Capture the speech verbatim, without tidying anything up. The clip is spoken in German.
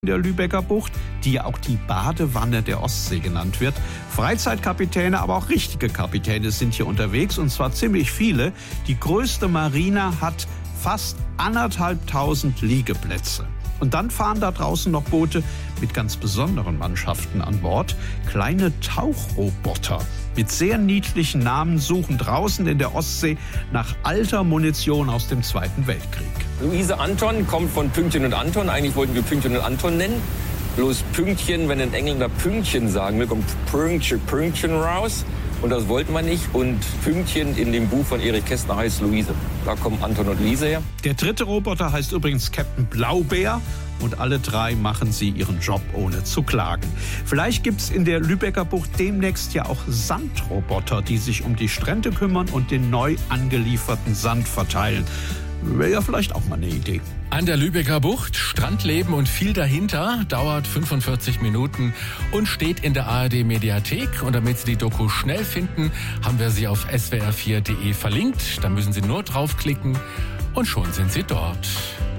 der Lübecker Bucht, die ja auch die Badewanne der Ostsee genannt wird. Freizeitkapitäne, aber auch richtige Kapitäne sind hier unterwegs, und zwar ziemlich viele. Die größte Marina hat fast anderthalbtausend Liegeplätze. Und dann fahren da draußen noch Boote mit ganz besonderen Mannschaften an Bord. Kleine Tauchroboter mit sehr niedlichen Namen suchen draußen in der Ostsee nach alter Munition aus dem Zweiten Weltkrieg. Luise Anton kommt von Pünktchen und Anton. Eigentlich wollten wir Pünktchen und Anton nennen. Bloß Pünktchen, wenn ein Engländer Pünktchen sagen will, kommt Pünktchen, Pünktchen raus. Und das wollten wir nicht. Und Pünktchen in dem Buch von Erich Kästner heißt Luise. Da kommen Anton und Luise her. Der dritte Roboter heißt übrigens Captain Blaubeer. Und alle drei machen sie ihren Job ohne zu klagen. Vielleicht gibt's in der Lübecker Bucht demnächst ja auch Sandroboter, die sich um die Strände kümmern und den neu angelieferten Sand verteilen. Wäre ja vielleicht auch mal eine Idee. An der Lübecker Bucht, Strandleben und viel dahinter, dauert fünfundvierzig Minuten und steht in der A R D-Mediathek. Und damit Sie die Doku schnell finden, haben wir sie auf s w r vier punkt d e verlinkt. Da müssen Sie nur draufklicken und schon sind Sie dort.